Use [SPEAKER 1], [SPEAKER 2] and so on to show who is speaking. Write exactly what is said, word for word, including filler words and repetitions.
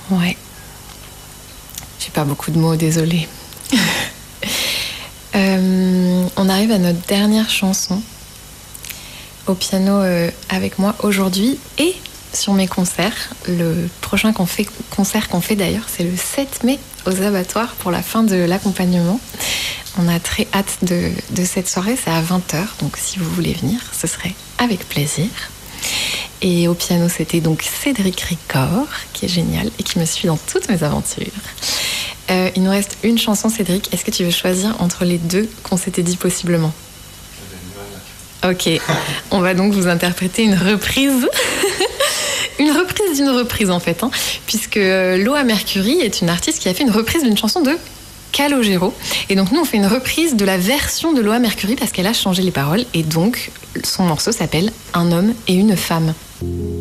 [SPEAKER 1] Ouais. J'ai pas beaucoup de mots, désolée. euh, on arrive à notre dernière chanson au piano euh, avec moi aujourd'hui et sur mes concerts. Le prochain qu'on fait, concert qu'on fait d'ailleurs, c'est le sept mai aux Abattoirs pour la fin de l'accompagnement. On a très hâte de, de cette soirée, c'est à vingt heures, donc si vous voulez venir, ce serait avec plaisir. Et au piano, c'était donc Cédric Ricor, qui est génial et qui me suit dans toutes mes aventures. Euh, il nous reste une chanson, Cédric. Est-ce que tu veux choisir entre les deux qu'on s'était dit possiblement ? Ok, on va donc vous interpréter une reprise. Une reprise d'une reprise en fait, hein, puisque Loa Mercury est une artiste qui a fait une reprise d'une chanson de Calogero. Et donc nous on fait une reprise de la version de Loa Mercury parce qu'elle a changé les paroles et donc son morceau s'appelle Un homme et une femme.